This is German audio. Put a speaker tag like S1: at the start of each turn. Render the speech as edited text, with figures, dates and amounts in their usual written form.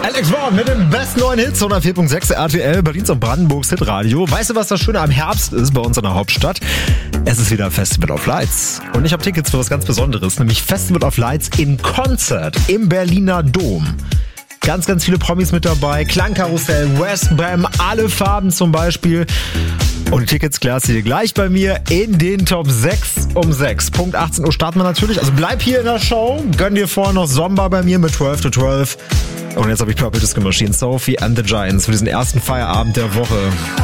S1: Alex Brown mit dem besten neuen Hits, 104.6 RTL, Berlins und Brandenburgs Hitradio. Weißt du, was das Schöne am Herbst ist bei uns in der Hauptstadt? Es ist wieder Festival of Lights. Und ich habe Tickets für was ganz Besonderes, nämlich Festival of Lights in Konzert im Berliner Dom. Ganz, ganz viele Promis mit dabei. Klangkarussell, Westbam, alle Farben zum Beispiel. Und die Tickets klärst du dir gleich bei mir in den Top 6 um 6. Punkt 18 Uhr starten wir natürlich. Also bleib hier in der Show. Gönn dir vorher noch Zomba bei mir mit 12 to 12. Und jetzt habe ich Purple Disco Machine, Sophie and the Giants für diesen ersten Feierabend der Woche.